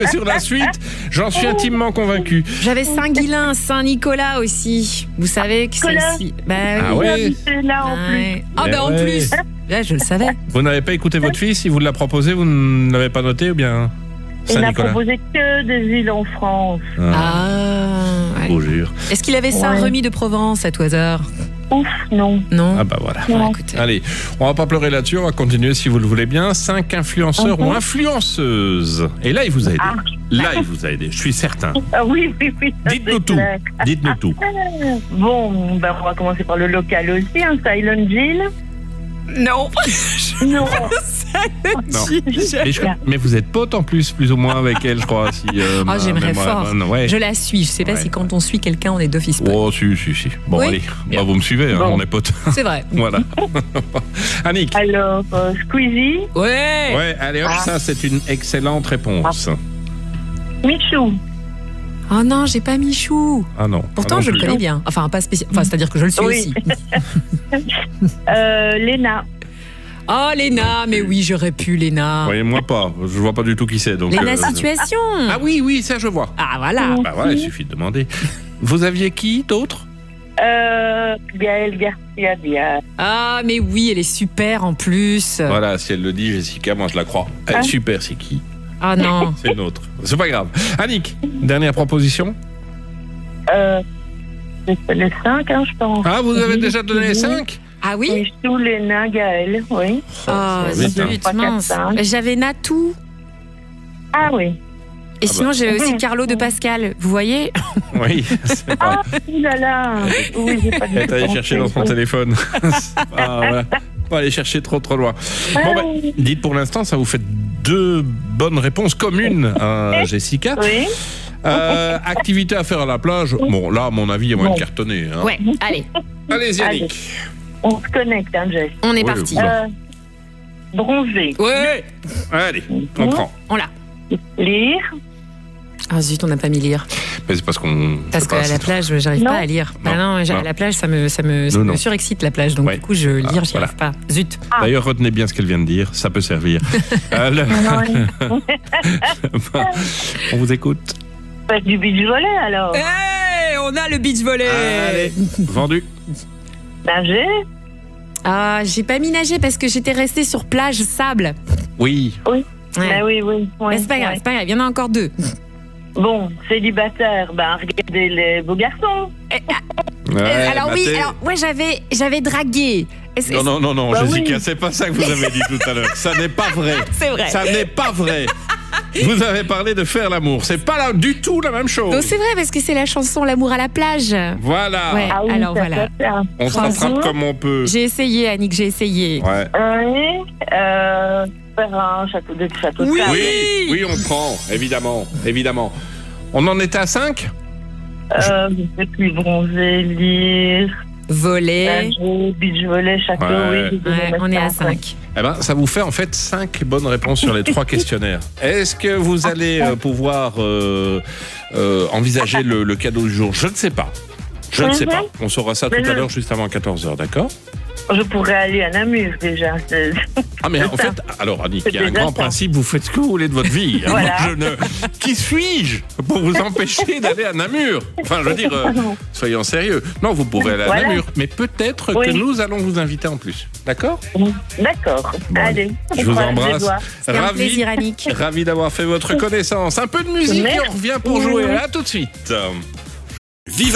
sur la suite, j'en suis intimement convaincu. J'avais Saint-Guilain, Saint-Nicolas aussi. Vous savez que c'est Nicolas. aussi. Bah Ah oui. ouais. C'est là en plus. Ouais. Ah Eh ben en ouais. plus. Là, je le savais. Vous n'avez pas écouté votre fils, il vous l'a proposé, vous ne l'avez pas noté ou bien Il n'a Saint-Nicolas? proposé que des îles en France. Ah. Je Ouais. vous jure. Est-ce qu'il avait ça Ouais. remis de Provence à tout hasard? Ouf, non. Non. Ah bah voilà. Bon, Non. écoutez. Allez, on va pas pleurer là-dessus, on va continuer si vous le voulez bien. 5 influenceurs ou influenceuses. Et là, il vous a aidé. Ah. Là, il vous a aidé, je suis certain. Ah oui, oui, oui. ça, Dites-nous c'est tout. clair. Dites-nous tout. Bon, ben on va commencer par le local aussi, hein, Silent Jill. Non. Non. Non. Mais vous êtes pote en plus ou moins avec elle, je crois. Si, Ah, j'aimerais mémoire est fort. bonne. Ouais. Je la suis. Je sais pas Ouais. si quand on suit quelqu'un, on est d'office pote. Oh, si. Bon, Oui. allez, Bien. bah, vous me suivez, hein, Bon. on est potes. C'est vrai. Voilà. Annick. Alors, Squeezie, Ouais. Ouais, allez hop, Ah. ça c'est une excellente réponse. Michou, Oh non, j'ai pas Michou. Ah non. Pourtant, Ah non je le plus. connais bien. Enfin, pas spécial. Enfin, c'est-à-dire que je le suis Oui. aussi. Léna. Oh, Léna. Mais oui, j'aurais pu, Léna. Oui, moi pas. Je vois pas du tout qui c'est. Donc, Léna Situation. Ah oui, ça je vois. Ah, voilà. Bah voilà, il suffit de demander. Vous aviez qui d'autre? Gaël Garcia Diaz. Ah, mais oui, elle est super en plus. Voilà, si elle le dit, Jessica, moi je la crois. Elle est Ah. super, c'est qui? Ah non. C'est une autre. C'est pas grave. Annick, dernière proposition. J'ai fait les 5, hein, je pense. Ah, vous avez déjà donné les 5? Ah oui. Michou, Léna, Gaël, oui. Ah, ça va vite, hein. zut, 3, 4, mince. 5. J'avais Natou. Ah oui. Et sinon, j'ai aussi Carlo de Pascal. Vous voyez? Oui, c'est pas. Ah, oulala. Oui, j'ai pas dit. Elle est allée chercher dans son téléphone. Voilà. Pas aller chercher trop loin. Bon, ben, dites pour l'instant, ça vous fait 2 bonnes réponses communes à Jessica. Oui. Activité à faire à la plage. Bon, là, à mon avis, il y a moyen de cartonner. Hein. Ouais, allez. Allez-y, Allez. Annick. On se connecte, hein, Jess. On est Oui, parti. oula. Bronzer. Ouais. Allez, on prend. On l'a. Lire. Ah zut, on n'a pas mis lire. Mais c'est parce qu'on. Parce c'est pas qu'à assez la tôt. plage, j'arrive Non. pas à lire. Non. Bah non, à Non. la plage, ça me Non. surexcite la plage. Donc Ouais. du coup, j'y voilà. arrive pas. Zut. D'ailleurs, retenez bien ce qu'elle vient de dire, ça peut servir. On vous écoute. Faites du beach volley, alors. Hey, on a le beach volley. Allez, vendu. Nager. Ah, j'ai pas mis nager parce que j'étais restée sur plage sable. Oui. Ouais. Ben oui. Mais c'est pas grave, c'est pas grave. Il y en a encore 2. Bon, célibataire, ben regardez les beaux garçons. Ouais, alors oui, Mathé. alors moi j'avais dragué. Est-ce que- Non, Bah Jessica, oui. c'est pas ça que vous avez dit tout à l'heure. Ça n'est pas vrai. C'est vrai. Ça n'est pas vrai. Vous avez parlé de faire l'amour. C'est pas là, du tout la même chose. Donc c'est vrai parce que c'est la chanson L'amour à la plage. Voilà. Ouais. Ah oui, Alors, ça, voilà. ça. On se rattrape comme on peut. J'ai essayé, Annick, j'ai essayé. Ouais. Oui, faire un château de Oui. cartes. Oui, on prend, évidemment. On en était à 5? Je sais plus, bronzer, lire, Voler. nager, beach volley, château, Ouais. oui. Ouais, on est à 5. Eh ben, ça vous fait en fait 5 bonnes réponses sur les 3 questionnaires. Est-ce que vous allez pouvoir envisager le cadeau du jour? Je ne sais pas. Je ne sais pas. On saura ça tout à l'heure, juste avant 14h, d'accord? Je pourrais aller à Namur déjà. Ah, mais en fait, alors Annick, il y a un C'est déjà grand ça. principe, vous faites ce que vous voulez de votre vie. Voilà. Qui suis-je pour vous empêcher d'aller à Namur? Enfin, je veux dire, soyons sérieux. Non, vous pouvez aller à Voilà. Namur, mais peut-être Oui. que nous allons vous inviter en plus. D'accord? D'accord. Bon, Allez. Je vous croise les embrasse. doigts. C'était un plaisir, Annick. Ravi d'avoir fait votre connaissance. Un peu de musique et on revient pour Merci. jouer. À tout de suite. Vive